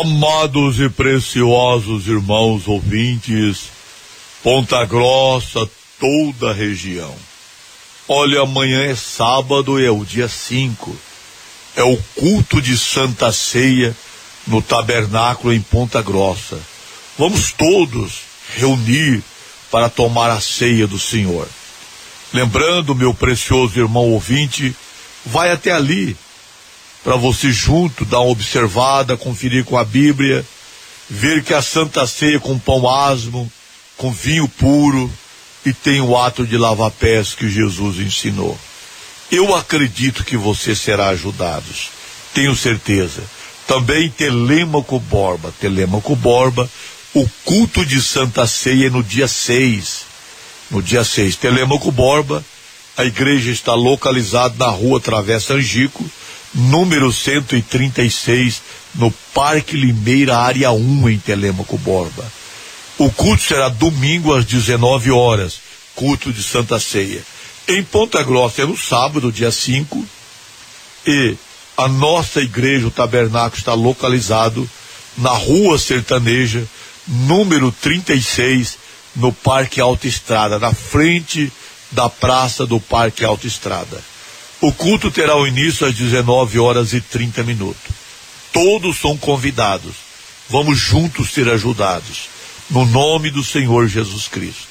Amados e preciosos irmãos ouvintes, Ponta Grossa, toda a região. Olha, amanhã é sábado e é o dia 5. É o culto de Santa Ceia no tabernáculo em Ponta Grossa. Vamos todos reunir para tomar a ceia do Senhor. Lembrando, meu precioso irmão ouvinte, vai até ali para você junto dar uma observada, conferir com a Bíblia, ver que a Santa Ceia com pão asmo, com vinho puro, e tem o ato de lavar pés que Jesus ensinou. Eu acredito que você será ajudado, tenho certeza. Também Telêmaco Borba, o culto de Santa Ceia é no dia 6. No dia 6, Telêmaco Borba, a igreja está localizada na rua Travessa Angico, número 136, no Parque Limeira, área 1, em Telêmaco Borba. O culto será domingo às 19 horas, culto de Santa Ceia. Em Ponta Grossa é no sábado, dia 5, e a nossa igreja, o tabernáculo, está localizado na Rua Sertaneja, número 36, no Parque Autoestrada, na frente da praça do Parque Autoestrada. O culto terá o início às 19 horas e 30 minutos. Todos são convidados. Vamos juntos ser ajudados. No nome do Senhor Jesus Cristo.